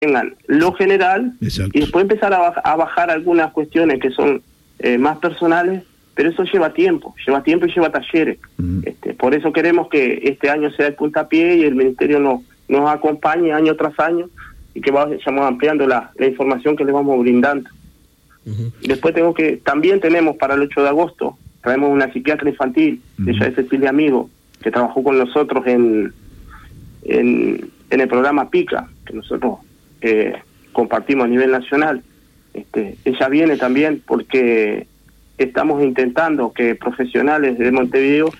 tengan lo general. Exacto. Y después empezar a bajar algunas cuestiones que son más personales, pero eso lleva tiempo y lleva talleres. Por eso queremos que este año sea el puntapié y el Ministerio nos acompañe año tras año y que vayamos ampliando la información que le vamos brindando. Después también tenemos para el 8 de agosto, traemos una psiquiatra infantil, ella es Cecilia Amigo, que trabajó con nosotros en el programa PICA, que nosotros compartimos a nivel nacional. Ella viene también porque estamos intentando que profesionales de Montevideo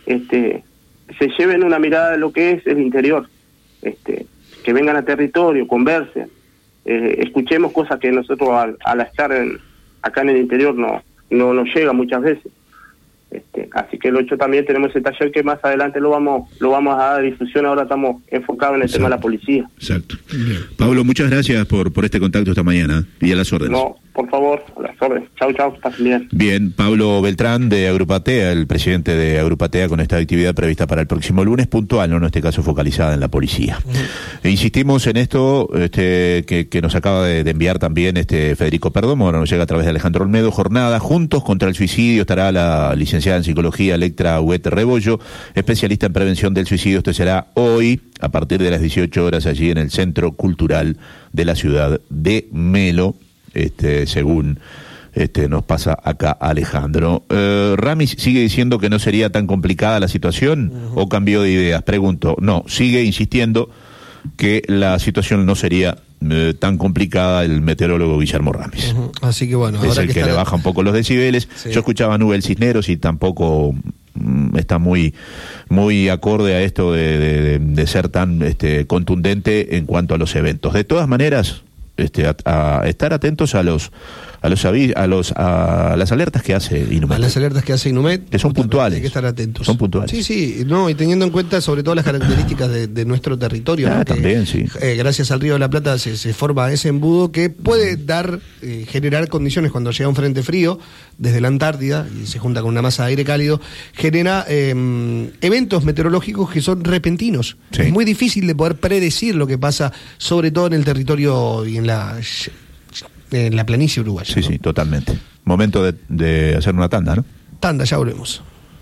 se lleven una mirada de lo que es el interior, que vengan a territorio, conversen, escuchemos cosas que nosotros al estar acá en el interior no nos llega muchas veces. Así que el 8 también tenemos ese taller que más adelante lo vamos a dar difusión. Ahora estamos enfocados en el tema de la policía. Exacto. Pablo, muchas gracias por este contacto esta mañana y a las órdenes. No, por favor, a las órdenes. Chau, pasen bien. Bien, Pablo Beltrán de Agrupatea, el presidente de Agrupatea, con esta actividad prevista para el próximo lunes, puntual, ¿no? En este caso focalizada en la policía. E insistimos en esto que nos acaba de enviar también Federico Perdomo, ahora nos llega a través de Alejandro Olmedo. Jornada Juntos contra el Suicidio, estará la licenciada en Psicología Electra Huete Rebollo, especialista en prevención del suicidio. Esto será hoy a partir de las 18 horas allí en el Centro Cultural de la ciudad de Melo, según nos pasa acá Alejandro. Ramis sigue diciendo que no sería tan complicada la situación, ¿o cambió de ideas? Pregunto. No, sigue insistiendo que la situación no sería tan complicada, el meteorólogo Guillermo Ramis. Así que bueno, es ahora el que le baja un poco los decibeles. Sí. Yo escuchaba a Nubel Cisneros y tampoco está muy acorde a esto de ser tan contundente en cuanto a los eventos. De todas maneras, a estar atentos a las alertas que hace Inumet. A las alertas que hace Inumet. Que son puntuales. Hay que estar atentos. Son puntuales. Sí, no, y teniendo en cuenta sobre todo las características de nuestro territorio. ¿No? También, sí. Gracias al Río de la Plata se forma ese embudo que puede generar condiciones cuando llega un frente frío desde la Antártida y se junta con una masa de aire cálido, genera eventos meteorológicos que son repentinos. Sí. Es muy difícil de poder predecir lo que pasa, sobre todo en el territorio y en la planicie uruguaya. Sí, ¿no? sí, totalmente. Momento de hacer una tanda, ¿no? Tanda, ya volvemos.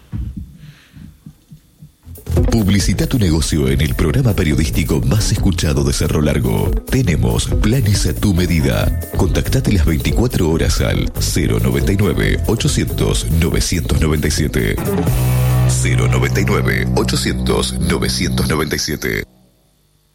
Publicita tu negocio en el programa periodístico más escuchado de Cerro Largo. Tenemos planes a tu medida. Contactate las 24 horas al 099-800-997. 099-800-997.